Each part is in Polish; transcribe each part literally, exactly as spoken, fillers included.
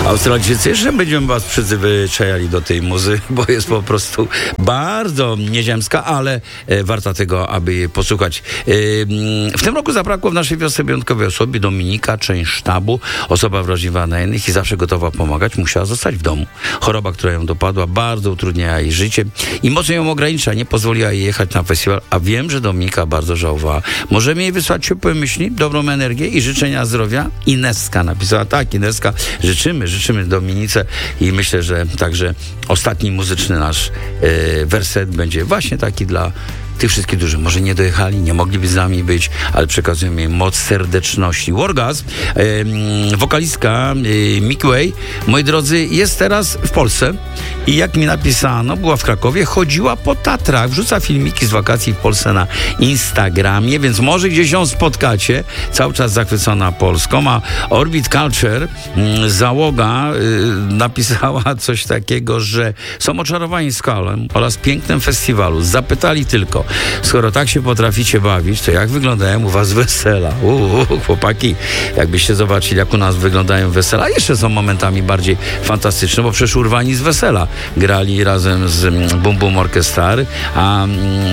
Australijczycy, jeszcze będziemy was przyzwyczajali do tej muzy, bo jest po prostu bardzo nieziemska, ale e, warta tego, aby jej posłuchać. E, w tym roku zabrakło w naszej wiosce wyjątkowej osobie. Dominika, część sztabu, osoba wrażliwa na innych i zawsze gotowa pomagać, musiała zostać w domu. Choroba, która ją dopadła, bardzo utrudniała jej życie i mocno ją ogranicza, nie pozwoliła jej jechać na festiwal, a wiem, że Dominika bardzo żałowała. Możemy jej wysłać ciepłe myśli, dobrą energię i życzenia zdrowia? Ineska napisała. Tak, Ineska, życzymy, życzymy Dominice i myślę, że także ostatni muzyczny nasz e, werset będzie właśnie taki dla tych wszystkich, którzy może nie dojechali, nie mogliby z nami być, ale przekazujemy im moc serdeczności. Wargaz, e, wokalistka e, Mickey Way, moi drodzy, jest teraz w Polsce i jak mi napisano, była w Krakowie, chodziła po Tatrach, wrzuca filmiki z wakacji w Polsce na Instagramie, więc może gdzieś ją spotkacie, cały czas zachwycona Polską, a Orbit Culture, m, załoga y, napisała coś takiego, że są oczarowani skalą oraz pięknem festiwalu. Zapytali tylko, skoro tak się potraficie bawić, to jak wyglądają u was wesela? Uuu, chłopaki, jakbyście zobaczyli, jak u nas wyglądają wesela, jeszcze są momentami bardziej fantastyczne, bo przecież urwani z wesela grali razem z Bum Bum Orchestra, a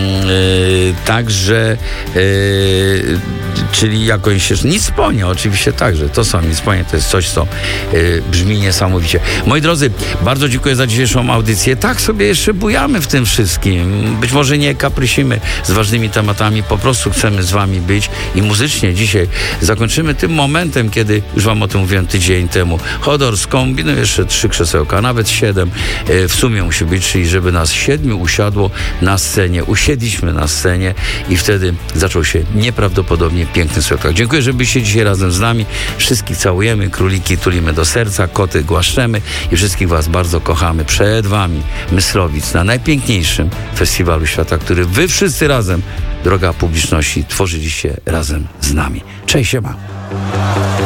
yy, także yy, czyli jakoś jeszcze nic ponie, oczywiście także, to są nic ponie, to jest coś, co yy, brzmi niesamowicie. Moi drodzy, bardzo dziękuję za dzisiejszą audycję. Tak sobie jeszcze bujamy w tym wszystkim. Być może nie kaprysimy z ważnymi tematami, po prostu chcemy z wami być i muzycznie dzisiaj zakończymy tym momentem, kiedy już wam o tym mówiłem tydzień temu. Hodor skombinuje jeszcze trzy krzesełka, nawet siedem w sumie musi być, czyli żeby nas siedmiu usiadło na scenie. Usiedliśmy na scenie i wtedy zaczął się nieprawdopodobnie piękny spektakl. Dziękuję, że byliście dzisiaj razem z nami. Wszystkich całujemy, króliki tulimy do serca, koty głaszczemy i wszystkich was bardzo kochamy. Przed wami Myslowic na najpiękniejszym festiwalu świata, który wy wszyscy razem, droga publiczności, tworzyliście razem z nami. Cześć, siema.